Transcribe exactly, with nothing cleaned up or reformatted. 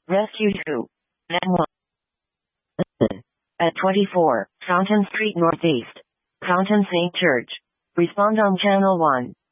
Rescue two. nine one. At twenty-four, Fountain Street Northeast. Fountain Saint Church. Respond on channel one.